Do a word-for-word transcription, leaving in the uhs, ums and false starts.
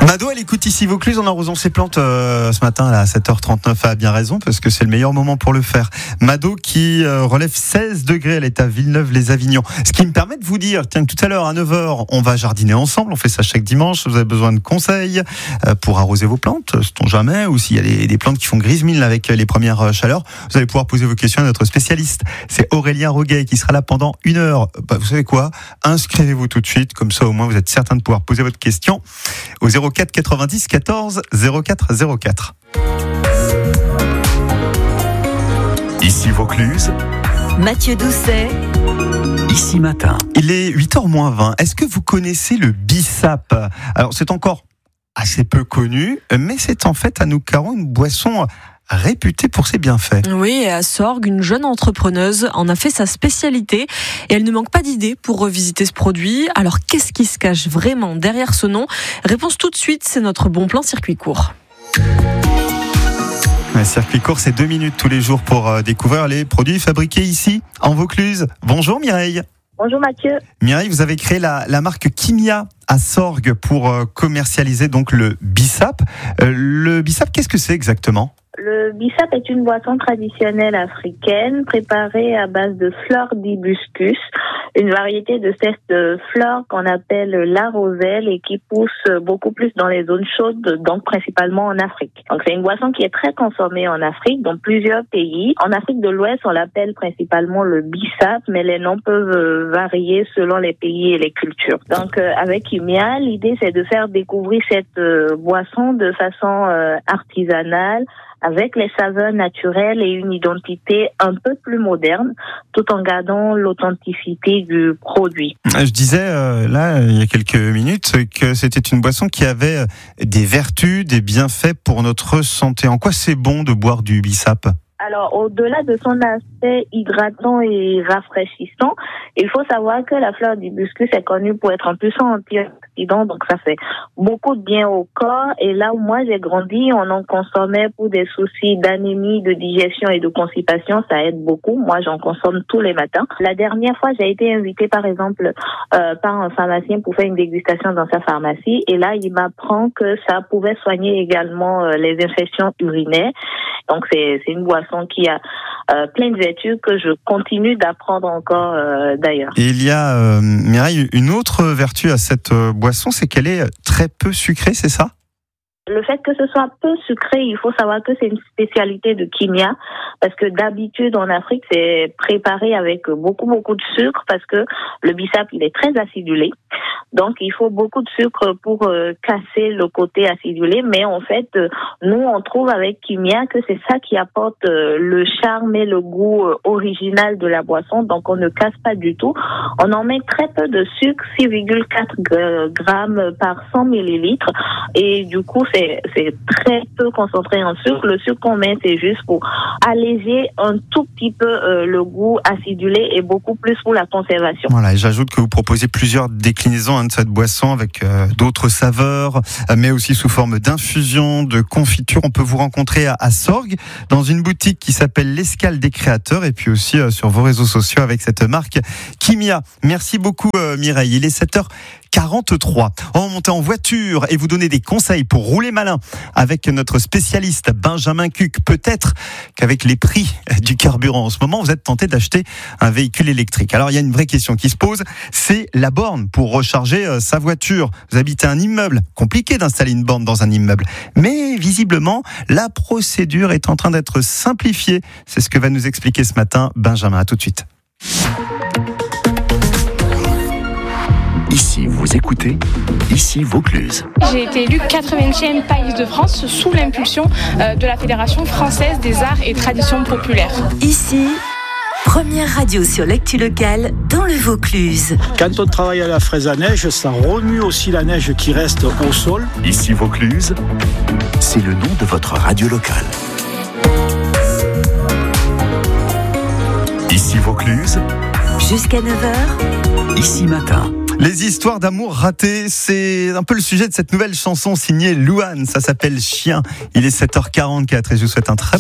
Mado, elle écoute ici Vaucluse en arrosant ses plantes euh, ce matin là, à sept heures trente-neuf. Elle a bien raison parce que c'est le meilleur moment pour le faire. Mado qui euh, relève seize degrés, elle est à Villeneuve-les-Avignon. Ce qui me permet de vous dire, tiens, que tout à l'heure à neuf heures, on va jardiner ensemble. On fait ça chaque dimanche. Vous avez besoin de conseils euh, pour arroser vos plantes, sait-on jamais, ou s'il y a des, des plantes qui font grise mine avec les premières chaleurs, vous allez pouvoir poser vos questions à notre spécialiste. C'est Aurélien Roguet qui sera là pendant une heure. Bah, vous savez quoi ? Inscrivez-vous tout de suite, comme ça au moins vous êtes certain de pouvoir poser votre question au zéro quatre quatre-vingt-dix quatorze zéro quatre zéro quatre. Ici Vaucluse, Mathieu Doucet, Ici Matin. Il est huit heures moins vingt. Est-ce que vous connaissez le bissap ? Alors c'est encore assez peu connu, mais c'est en fait à Noucaron une boisson réputée pour ses bienfaits. Oui, et à Sorgues, une jeune entrepreneuse en a fait sa spécialité et elle ne manque pas d'idées pour revisiter ce produit. Alors qu'est-ce qui se cache vraiment derrière ce nom ? Réponse tout de suite, c'est notre bon plan circuit court. Le circuit court, c'est deux minutes tous les jours pour euh, découvrir les produits fabriqués ici, en Vaucluse. Bonjour Mireille. Bonjour Mathieu. Mireille, vous avez créé la, la marque Kimia à Sorgues pour euh, commercialiser donc le bissap. Euh, le bissap, qu'est-ce que c'est exactement ? Le bissap est une boisson traditionnelle africaine préparée à base de fleurs d'hibiscus, une variété de cette fleur qu'on appelle la roselle et qui pousse beaucoup plus dans les zones chaudes, donc principalement en Afrique. Donc c'est une boisson qui est très consommée en Afrique, dans plusieurs pays. En Afrique de l'Ouest, on l'appelle principalement le bissap, mais les noms peuvent varier selon les pays et les cultures. Donc euh, avec Kimia, l'idée c'est de faire découvrir cette euh, boisson de façon euh, artisanale, avec les saveurs naturelles et une identité un peu plus moderne, tout en gardant l'authenticité du produit. Je disais euh, là, il y a quelques minutes, que c'était une boisson qui avait des vertus, des bienfaits pour notre santé. En quoi c'est bon de boire du bissap ? Alors, au-delà de son aspect hydratant et rafraîchissant, il faut savoir que la fleur d'hibiscus est connue pour être un puissant antioxydant, donc ça fait beaucoup de bien au corps. Et là où moi j'ai grandi, on en consommait pour des soucis d'anémie, de digestion et de constipation, ça aide beaucoup. Moi, j'en consomme tous les matins. La dernière fois, j'ai été invitée, par exemple, euh, par un pharmacien pour faire une dégustation dans sa pharmacie. Et là, il m'apprend que ça pouvait soigner également euh, les infections urinaires. Donc, c'est, c'est une boisson qui a euh, plein de vertus que je continue d'apprendre encore euh, d'ailleurs. Et il y a, euh, Mireille, une autre vertu à cette euh, boisson, c'est qu'elle est très peu sucrée, c'est ça ? Le fait que ce soit peu sucré, il faut savoir que c'est une spécialité de Kimia, parce que d'habitude en Afrique, c'est préparé avec beaucoup, beaucoup de sucre, parce que le bissap, il est très acidulé. Donc, il faut beaucoup de sucre pour euh, casser le côté acidulé. Mais en fait, euh, nous, on trouve avec Kimia que c'est ça qui apporte euh, le charme et le goût euh, original de la boisson. Donc, on ne casse pas du tout. On en met très peu de sucre, six virgule quatre grammes par cent millilitres. Et du coup, c'est, c'est très peu concentré en sucre. Le sucre qu'on met, c'est juste pour alléger un tout petit peu euh, le goût acidulé et beaucoup plus pour la conservation. Voilà, et j'ajoute que vous proposez plusieurs déclinaisons de cette boisson avec euh, d'autres saveurs, mais aussi sous forme d'infusion, de confiture. On peut vous rencontrer à, à Sorgues, dans une boutique qui s'appelle l'Escale des Créateurs, et puis aussi euh, sur vos réseaux sociaux avec cette marque Kimia. Merci beaucoup euh, Mireille. Il est sept heures quarante-trois. On va monter en voiture et vous donner des conseils pour rouler malin avec notre spécialiste Benjamin Cuc. Peut-être qu'avec les prix du carburant en ce moment, vous êtes tenté d'acheter un véhicule électrique. Alors il y a une vraie question qui se pose, c'est la borne pour recharger sa voiture. Vous habitez un immeuble, compliqué d'installer une borne dans un immeuble, mais visiblement la procédure est en train d'être simplifiée. C'est ce que va nous expliquer ce matin Benjamin. À tout de suite. Ici vous écoutez, Ici Vaucluse. J'ai été élue quatre-vingtième Païs de France sous l'impulsion de la Fédération française des arts et traditions populaires. Ici, première radio sur l'actu locale dans le Vaucluse. Quand on travaille à la fraise à neige, ça remue aussi la neige qui reste au sol. Ici Vaucluse, c'est le nom de votre radio locale. Ici Vaucluse, jusqu'à neuf heures, Ici Matin. Les histoires d'amour ratées, c'est un peu le sujet de cette nouvelle chanson signée Louane. Ça s'appelle Chien. Il est sept heures quarante-quatre et je vous souhaite un très